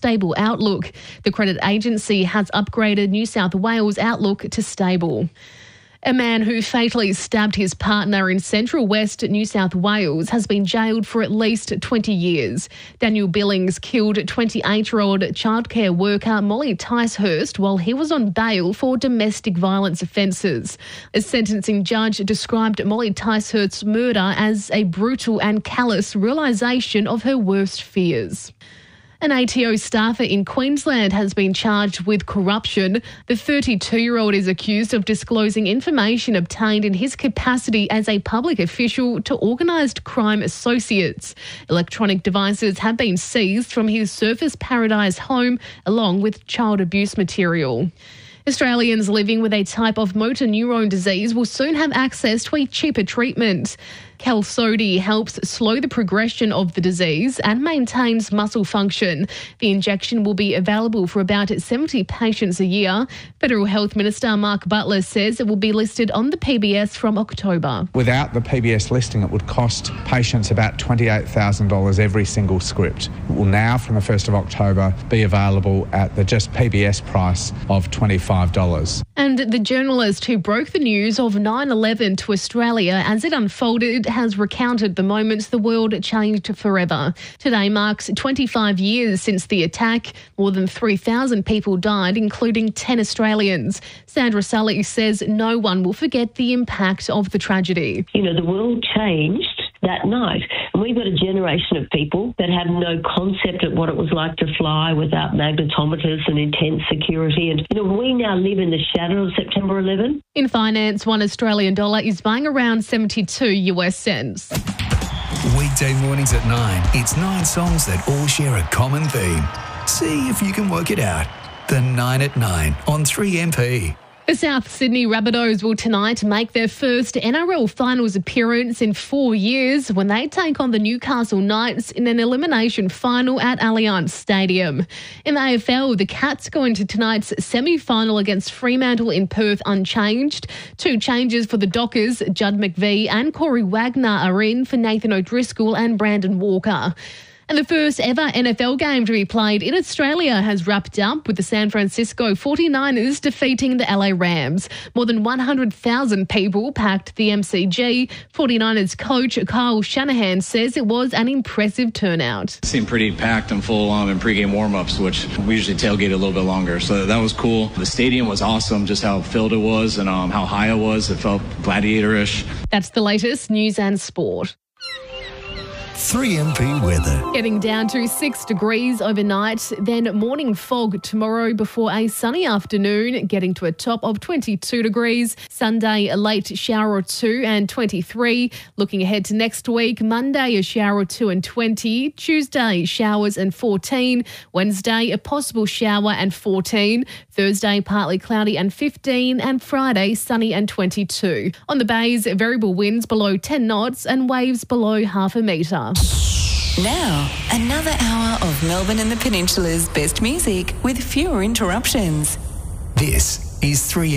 stable outlook. The credit agency has upgraded New South Wales' outlook to stable. A man who fatally stabbed his partner in Central West New South Wales has been jailed for at least 20 years. Daniel Billings killed 28-year-old childcare worker Molly Ticehurst while he was on bail for domestic violence offences. A sentencing judge described Molly Ticehurst's murder as a brutal and callous realisation of her worst fears. An ATO staffer in Queensland has been charged with corruption. The 32-year-old is accused of disclosing information obtained in his capacity as a public official to organised crime associates. Electronic devices have been seized from his Surfers Paradise home, along with child abuse material. Australians living with a type of motor neurone disease will soon have access to a cheaper treatment. Qalsody helps slow the progression of the disease and maintains muscle function. The injection will be available for about 70 patients a year. Federal Health Minister Mark Butler says it will be listed on the PBS from October. Without the PBS listing, it would cost patients about $28,000 every single script. It will now, from the 1st of October, be available at the just PBS price of $25. And the journalist who broke the news of 9/11 to Australia as it unfolded has recounted the moments the world changed forever. Today marks 25 years since the attack. More than 3,000 people died, including 10 Australians. Sandra Sully says no one will forget the impact of the tragedy. You know, the world changed that night. And we've got a generation of people that had no concept of what it was like to fly without magnetometers and intense security. And, you know, we now live in the shadow of September 11. In finance, $1 Australian dollar is buying around 72 US cents. Weekday mornings at 9. It's 9 songs that all share a common theme. See if you can work it out. The 9 at 9 on 3MP. The South Sydney Rabbitohs will tonight make their first NRL finals appearance in 4 years when they take on the Newcastle Knights in an elimination final at Allianz Stadium. In the AFL, the Cats go into tonight's semi-final against Fremantle in Perth unchanged. 2 changes for the Dockers, Judd McVie and Corey Wagner are in for Nathan O'Driscoll and Brandon Walker. And the first ever NFL game to be played in Australia has wrapped up with the San Francisco 49ers defeating the LA Rams. More than 100,000 people packed the MCG. 49ers coach Kyle Shanahan says it was an impressive turnout. It seemed pretty packed and full in pregame warm-ups, which we usually tailgate a little bit longer. So that was cool. The stadium was awesome, just how filled it was and how high it was. It felt gladiator-ish. That's the latest news and sport. 3MP weather. Getting down to 6 degrees overnight, then morning fog tomorrow before a sunny afternoon, getting to a top of 22 degrees. Sunday, a late shower or 2 and 23. Looking ahead to next week, Monday, a shower or 2 and 20. Tuesday, showers and 14. Wednesday, a possible shower and 14. Thursday, partly cloudy and 15. And Friday, sunny and 22. On the bays, variable winds below 10 knots and waves below half a metre. Now, another hour of Melbourne and the Peninsula's best music with fewer interruptions. This is 3